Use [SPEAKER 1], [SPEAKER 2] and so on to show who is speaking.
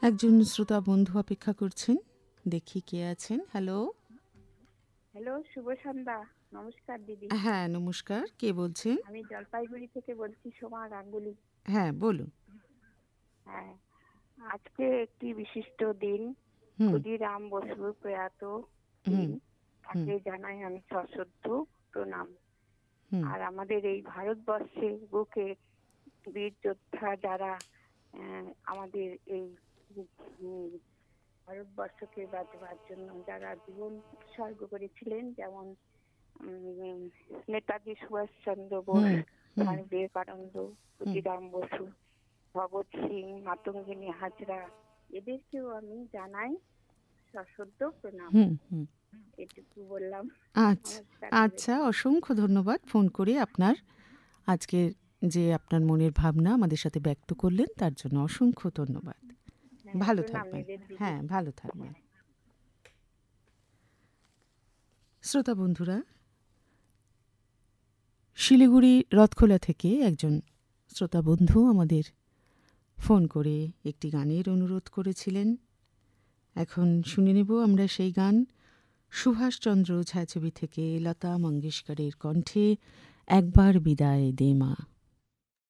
[SPEAKER 1] একজন শ্রোতা বন্ধু অপেক্ষা করছেন, দেখি কে আছেন। হ্যালো।
[SPEAKER 2] হ্যালো, শুভ সন্ধ্যা। নমস্কার দিদি।
[SPEAKER 1] হ্যাঁ, নমস্কার, কে বলছেন?
[SPEAKER 2] আমি জলপাইগুড়ি থেকে বলছি, সোমা গাঙ্গুলি।
[SPEAKER 1] হ্যাঁ, বলুন।
[SPEAKER 2] হ্যাঁ, আজকে একটি বিশিষ্ট দিন,
[SPEAKER 1] হুম।
[SPEAKER 2] ক্ষুদিরাম বসু প্রয়াত
[SPEAKER 1] হুম।
[SPEAKER 2] দিন।
[SPEAKER 1] হুম।
[SPEAKER 2] তাকে জানাই আমি সশ্রদ্ধ প্রণাম।
[SPEAKER 1] হুম।
[SPEAKER 2] আর আমাদের এই ভারতবর্ষের বুকে বীর যোদ্ধা যারা আমাদের এই উম, ভারতবর্ষকে বাঁচবার জন্য যারা জীবন উৎসর্গ করেছিলেন, যেমন নেতাজি সুভাষচন্দ্র বোস,
[SPEAKER 1] হুম। হুম।
[SPEAKER 2] স্বামী বিবেকানন্দ,
[SPEAKER 1] হুম।
[SPEAKER 2] ক্ষুদিরাম বসু, ভগৎ সিং, মাতঙ্গিনী হাজরা, এদেরকেও আমি জানাই সশ্রদ্ধ প্রণাম।
[SPEAKER 1] হুম। হুম।
[SPEAKER 2] এটুকু বললাম।
[SPEAKER 1] আচ্ছা।
[SPEAKER 2] নমস্কার
[SPEAKER 1] আচ্ছা,
[SPEAKER 2] দিদি।
[SPEAKER 1] অসংখ্য ধন্যবাদ ফোন করে আপনার আজকের যে আপনার মনের ভাবনা আমাদের সাথে ব্যক্ত করলেন তার জন্য অসংখ্য ধন্যবাদ।
[SPEAKER 2] হ্যাঁ,
[SPEAKER 1] ভালো
[SPEAKER 2] প্রণাম
[SPEAKER 1] থাকবেন।
[SPEAKER 2] নেবেন দিদি।
[SPEAKER 1] হ্যাঁ, ভালো থাকবেন। শ্রোতা বন্ধুরা, শিলিগুড়ি রথখোলা থেকে একজন শ্রোতা বন্ধু আমাদের ফোন করে একটি গানের অনুরোধ করেছিলেন। এখন শুনে নেব আমরা সেই গান। সুভাষচন্দ্র ছায়াছবি থেকে লতা মঙ্গেশকরের কণ্ঠে একবার বিদায় দে মা।